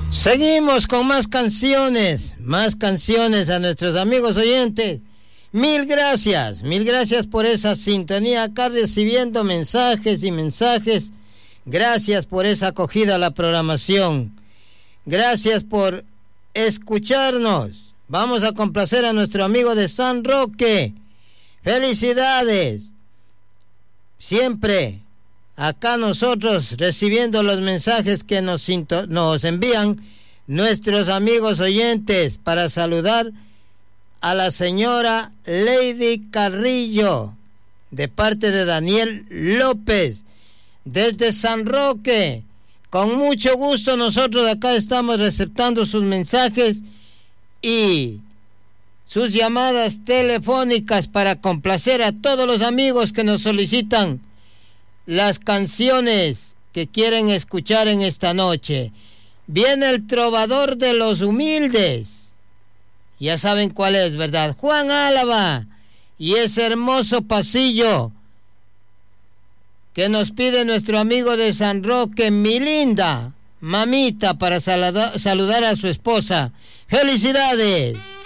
Seguimos con más canciones a nuestros amigos oyentes. Mil gracias por esa sintonía, acá recibiendo mensajes y mensajes. Gracias por esa acogida a la programación. Gracias por escucharnos. Vamos a complacer a nuestro amigo de San Roque. Felicidades. Siempre acá nosotros recibiendo los mensajes que nos envían nuestros amigos oyentes para saludar a la señora Lady Carrillo de parte de Daniel López desde San Roque. Con mucho gusto nosotros acá estamos receptando sus mensajes y sus llamadas telefónicas para complacer a todos los amigos que nos solicitan las canciones que quieren escuchar en esta noche. Viene el trovador de los humildes. Ya saben cuál es, ¿verdad? Juan Álava y ese hermoso pasillo que nos pide nuestro amigo de San Roque, mi linda mamita, para saludar a su esposa. ¡Felicidades!